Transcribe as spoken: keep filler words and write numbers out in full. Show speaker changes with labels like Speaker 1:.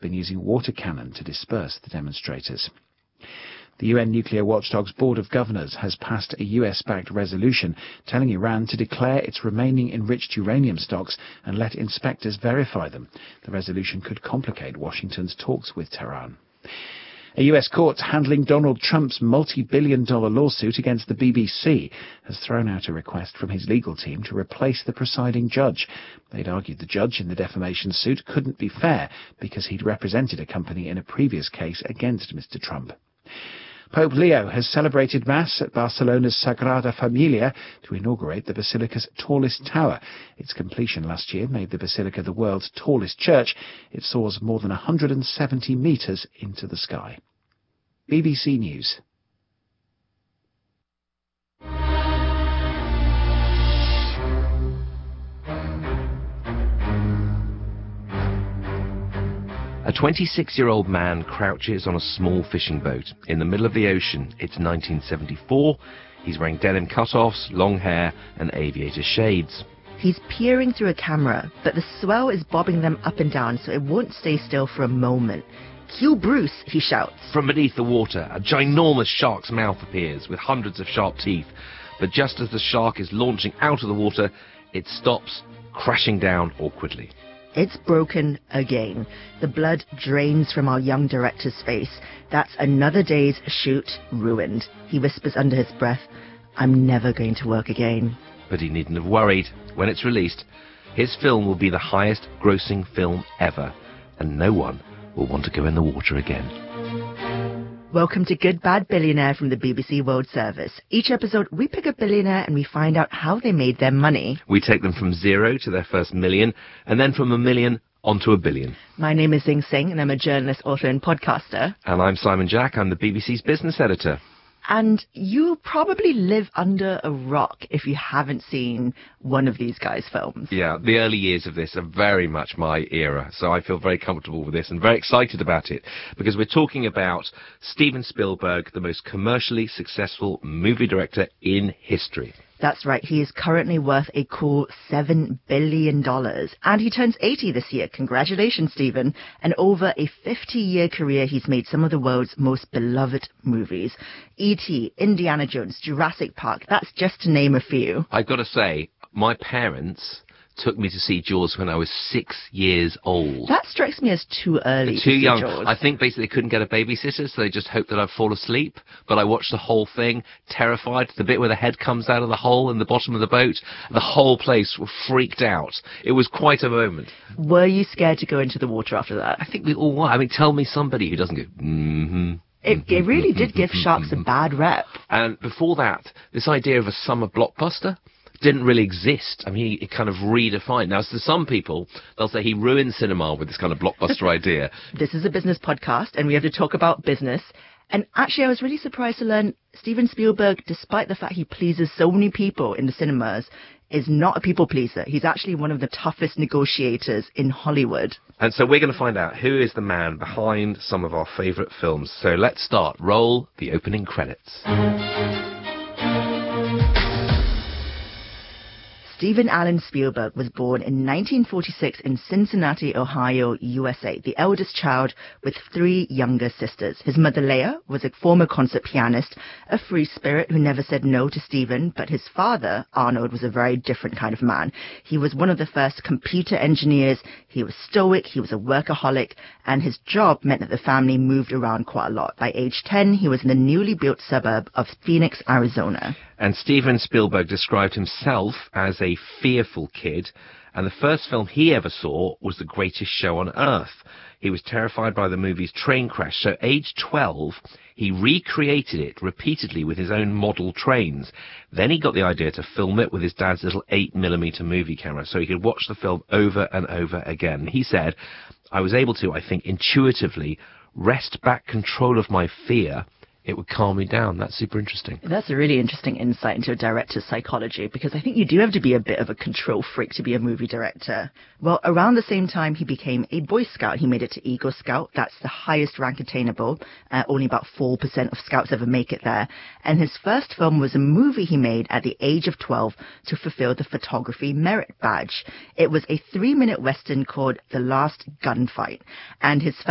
Speaker 1: have been using water cannon to disperse the demonstrators. The U N Nuclear Watchdog's Board of Governors has passed a U S-backed resolution telling Iran to declare its remaining enriched uranium stocks and let inspectors verify them. The resolution could complicate Washington's talks with Tehran. A U S court handling Donald Trump's multi-billion dollar lawsuit against the B B C has thrown out a request from his legal team to replace the presiding judge. They'd argued the judge in the defamation suit couldn't be fair because he'd represented a company in a previous case against Mister Trump. Pope Leo has celebrated Mass at Barcelona's Sagrada Familia to inaugurate the Basilica's tallest tower. Its completion last year made the Basilica the world's tallest church. It soars more than one hundred seventy metres into the sky. B B C News.
Speaker 2: A twenty-six-year-old man crouches on a small fishing boat in the middle of the ocean. It's nineteen seventy-four. He's wearing denim cut-offs, long hair, and aviator shades.
Speaker 3: He's peering through a camera, but the swell is bobbing them up and down, so it won't stay still for a moment. "Cue Bruce," he shouts.
Speaker 2: From beneath the water, a ginormous shark's mouth appears with hundreds of sharp teeth. But just as the shark is launching out of the water, it stops, crashing down awkwardly.
Speaker 3: It's broken again. The blood drains from our young director's face. That's another day's shoot ruined. He whispers under his breath, "I'm never going to work again."
Speaker 2: But he needn't have worried. When it's released, his film will be the highest grossing film ever, and no one will want to go in the water again.
Speaker 3: Welcome to Good Bad Billionaire from the B B C World Service. Each episode, we pick a billionaire and we find out how they made their money.
Speaker 2: We take them from zero to their first million, and then from a million onto a billion.
Speaker 3: My name is Zing Singh, and I'm a journalist, author, and podcaster.
Speaker 2: And I'm Simon Jack. I'm the B B C's business editor.
Speaker 3: And you probably live under a rock if you haven't seen one of these guys' films.
Speaker 2: Yeah, the early years of this are very much my era, so I feel very comfortable with this and very excited about it, because we're talking about Steven Spielberg, the most commercially successful movie director in history.
Speaker 3: That's right, he is currently worth a cool seven billion dollars. And he turns eighty this year. Congratulations, Steven. And over a fifty-year career, he's made some of the world's most beloved movies. E T, Indiana Jones, Jurassic Park, that's just to name a few.
Speaker 2: I've got to say, my parents took me to see Jaws when I was six years old.
Speaker 3: That strikes me as too early.
Speaker 2: Too
Speaker 3: to
Speaker 2: young.
Speaker 3: See Jaws.
Speaker 2: I think basically they couldn't get a babysitter, so they just hoped that I'd fall asleep. But I watched the whole thing, terrified. The bit where the head comes out of the hole in the bottom of the boat, the whole place were freaked out. It was quite a moment.
Speaker 3: Were you scared to go into the water after that?
Speaker 2: I think we all were. I mean, tell me somebody who doesn't go, mm-hmm.
Speaker 3: It, it really did give sharks a bad rep.
Speaker 2: And before that, this idea of a summer blockbuster didn't really exist. I mean, it kind of redefined. Now, to some people, they'll say he ruined cinema with this kind of blockbuster idea.
Speaker 3: This is a business podcast, and we have to talk about business. And actually, I was really surprised to learn Steven Spielberg, despite the fact he pleases so many people in the cinemas, is not a people pleaser. He's actually one of the toughest negotiators in Hollywood.
Speaker 2: And so we're going to find out who is the man behind some of our favourite films. So let's start. Roll the opening credits.
Speaker 3: Steven Allen Spielberg was born in nineteen forty-six in Cincinnati, Ohio, U S A, the eldest child with three younger sisters. His mother, Leah, was a former concert pianist, a free spirit who never said no to Steven, but his father, Arnold, was a very different kind of man. He was one of the first computer engineers. He was stoic, he was a workaholic, and his job meant that the family moved around quite a lot. By age ten, he was in the newly built suburb of Phoenix, Arizona.
Speaker 2: And Steven Spielberg described himself as a fearful kid, and the first film he ever saw was The Greatest Show on Earth. He was terrified by the movie's train crash, so age twelve, he recreated it repeatedly with his own model trains. Then he got the idea to film it with his dad's little eight millimeter movie camera, so he could watch the film over and over again. He said, "I was able to, I think, intuitively wrest back control of my fear. It would calm me down." That's super interesting.
Speaker 3: That's a really interesting insight into a director's psychology, because I think you do have to be a bit of a control freak to be a movie director. Well, around the same time, he became a Boy Scout. He made it to Eagle Scout. That's the highest rank attainable. Uh, only about four percent of scouts ever make it there. And his first film was a movie he made at the age of twelve to fulfill the photography merit badge. It was a three-minute western called The Last Gunfight. And his